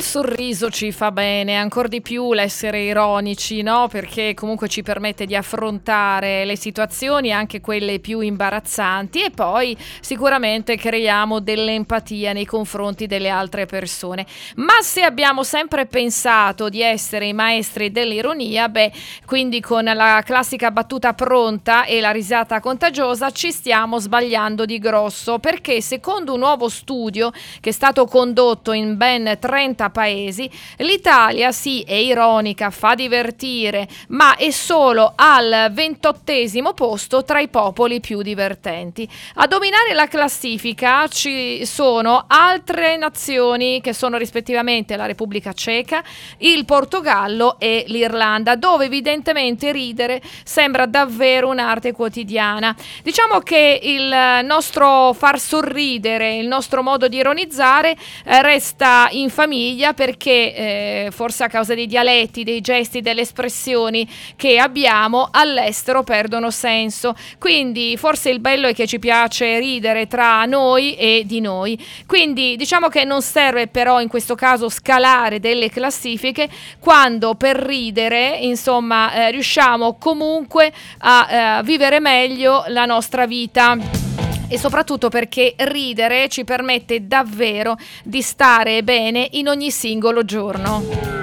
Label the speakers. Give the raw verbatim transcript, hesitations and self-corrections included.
Speaker 1: sorriso ci fa bene, ancor di più l'essere ironici, no? Perché comunque ci permette di affrontare le situazioni, anche quelle più imbarazzanti, e poi sicuramente creiamo dell'empatia nei confronti delle altre persone. Ma se abbiamo sempre pensato di essere i maestri dell'ironia, beh, quindi con la classica battuta pronta e la risata contagiosa ci stiamo sbagliando di grosso, perché secondo un nuovo studio che è stato condotto in ben trenta paesi, l'Italia sì è ironica, fa divertire, ma è solo al ventottesimo posto tra i popoli più divertenti. A dominare la classifica ci sono altre nazioni che sono rispettivamente la Repubblica Ceca, il Portogallo e l'Irlanda, dove evidentemente ridere sembra davvero un'arte quotidiana. Diciamo che il nostro far sorridere, il nostro modo di ironizzare eh, resta in famiglia, perché eh, forse a causa dei dialetti, dei gesti, delle espressioni che abbiamo, all'estero perdono senso. Quindi forse il bello è che ci piace ridere tra noi e di noi. Quindi diciamo che non serve però in questo caso scalare delle classifiche, quando per ridere insomma eh, riusciamo comunque a eh, vivere meglio la nostra vita. E soprattutto perché ridere ci permette davvero di stare bene in ogni singolo giorno.